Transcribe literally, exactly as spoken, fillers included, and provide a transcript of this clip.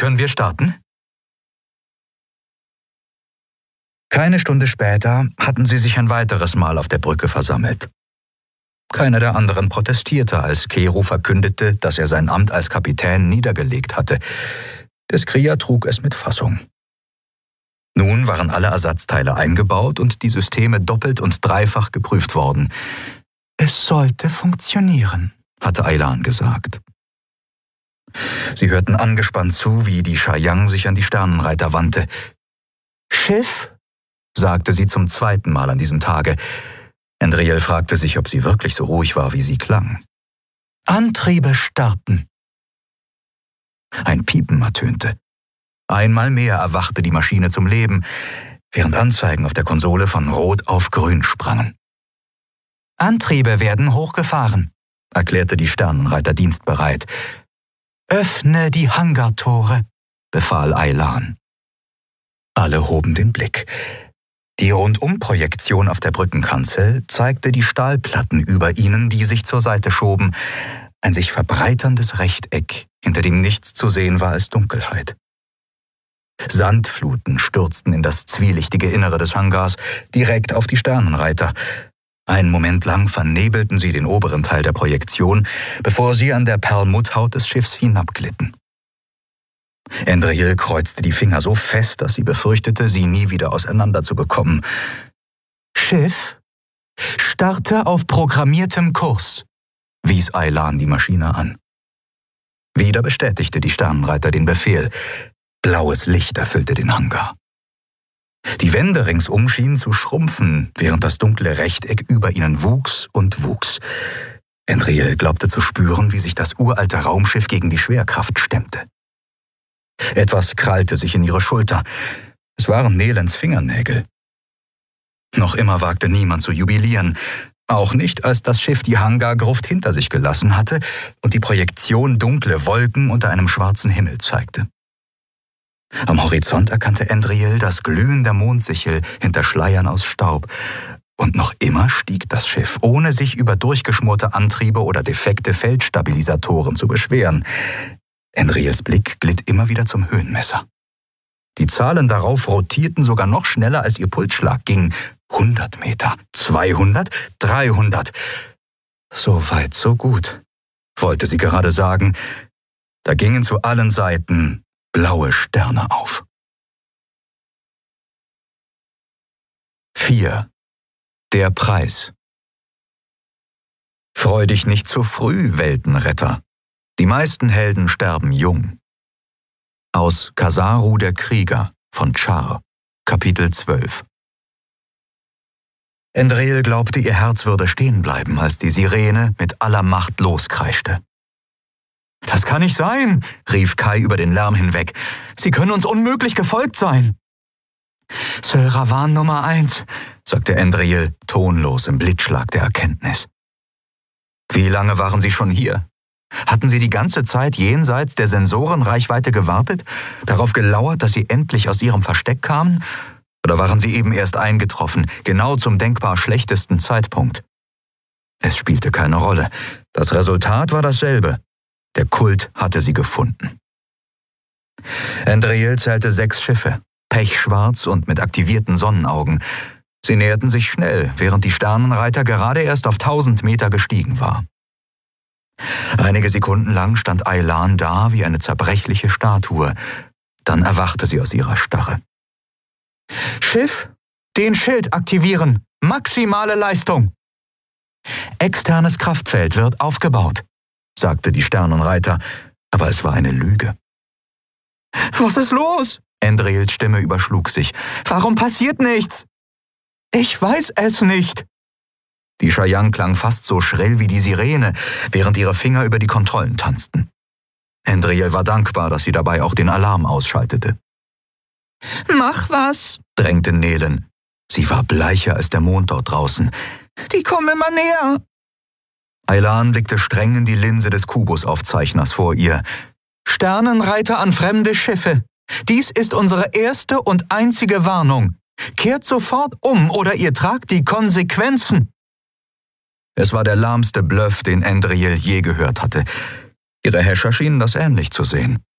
können wir starten? Keine Stunde später hatten sie sich ein weiteres Mal auf der Brücke versammelt. Keiner der anderen protestierte, als Kero verkündete, dass er sein Amt als Kapitän niedergelegt hatte. Der Skria trug es mit Fassung. Nun waren alle Ersatzteile eingebaut und die Systeme doppelt und dreifach geprüft worden. »Es sollte funktionieren«, hatte Aylan gesagt. Sie hörten angespannt zu, wie die Chayang sich an die Sternenreiter wandte. »Schiff?« sagte sie zum zweiten Mal an diesem Tage. Endriel fragte sich, ob sie wirklich so ruhig war, wie sie klang. »Antriebe starten!« Ein Piepen ertönte. Einmal mehr erwachte die Maschine zum Leben, während Anzeigen auf der Konsole von Rot auf Grün sprangen. »Antriebe werden hochgefahren«, erklärte die Sternenreiter dienstbereit. »Öffne die Hangartore«, befahl Aylan. Alle hoben den Blick. Die Rundumprojektion auf der Brückenkanzel zeigte die Stahlplatten über ihnen, die sich zur Seite schoben. Ein sich verbreiterndes Rechteck, hinter dem nichts zu sehen war als Dunkelheit. Sandfluten stürzten in das zwielichtige Innere des Hangars, direkt auf die Sternenreiter. Einen Moment lang vernebelten sie den oberen Teil der Projektion, bevor sie an der Perlmutthaut des Schiffs hinabglitten. Endriel kreuzte die Finger so fest, dass sie befürchtete, sie nie wieder auseinanderzubekommen. »Schiff, starte auf programmiertem Kurs«, wies Aylan die Maschine an. Wieder bestätigte die Sternenreiter den Befehl. Blaues Licht erfüllte den Hangar. Die Wände ringsum schienen zu schrumpfen, während das dunkle Rechteck über ihnen wuchs und wuchs. Endriel glaubte zu spüren, wie sich das uralte Raumschiff gegen die Schwerkraft stemmte. Etwas krallte sich in ihre Schulter. Es waren Nelens Fingernägel. Noch immer wagte niemand zu jubilieren, auch nicht, als das Schiff die Hangargruft hinter sich gelassen hatte und die Projektion dunkle Wolken unter einem schwarzen Himmel zeigte. Am Horizont erkannte Endriel das Glühen der Mondsichel hinter Schleiern aus Staub. Und noch immer stieg das Schiff, ohne sich über durchgeschmorte Antriebe oder defekte Feldstabilisatoren zu beschweren. Endriels Blick glitt immer wieder zum Höhenmesser. Die Zahlen darauf rotierten sogar noch schneller, als ihr Pulsschlag ging. hundert Meter, zweihundert, dreihundert. So weit, so gut, wollte sie gerade sagen. Da gingen zu allen Seiten blaue Sterne auf. vier. Der Preis. Freu dich nicht zu früh, Weltenretter. Die meisten Helden sterben jung. Aus Kasaru der Krieger von Char, Kapitel zwölf. Endriel glaubte, ihr Herz würde stehen bleiben, als die Sirene mit aller Macht loskreischte. »Das kann nicht sein«, rief Kai über den Lärm hinweg. »Sie können uns unmöglich gefolgt sein.« »Sölravan Nummer eins«, sagte Endriel, tonlos im Blitzschlag der Erkenntnis. Wie lange waren Sie schon hier? Hatten Sie die ganze Zeit jenseits der Sensorenreichweite gewartet, darauf gelauert, dass Sie endlich aus Ihrem Versteck kamen? Oder waren Sie eben erst eingetroffen, genau zum denkbar schlechtesten Zeitpunkt? Es spielte keine Rolle. Das Resultat war dasselbe. Der Kult hatte sie gefunden. Endriel zählte sechs Schiffe, pechschwarz und mit aktivierten Sonnenaugen. Sie näherten sich schnell, während die Sternenreiter gerade erst auf tausend Meter gestiegen war. Einige Sekunden lang stand Aylan da wie eine zerbrechliche Statue. Dann erwachte sie aus ihrer Starre. »Schiff, den Schild aktivieren! Maximale Leistung!« »Externes Kraftfeld wird aufgebaut«, sagte die Sternenreiter, aber es war eine Lüge. »Was ist los?« Endriels Stimme überschlug sich. »Warum passiert nichts?« »Ich weiß es nicht.« Die Chayang klang fast so schrill wie die Sirene, während ihre Finger über die Kontrollen tanzten. Endriel war dankbar, dass sie dabei auch den Alarm ausschaltete. »Mach was«, drängte Nelen. Sie war bleicher als der Mond dort draußen. »Die kommen immer näher.« Aylan blickte streng in die Linse des Kubusaufzeichners vor ihr. »Sternenreiter an fremde Schiffe. Dies ist unsere erste und einzige Warnung. Kehrt sofort um oder ihr tragt die Konsequenzen.« Es war der lahmste Bluff, den Endriel je gehört hatte. Ihre Häscher schienen das ähnlich zu sehen.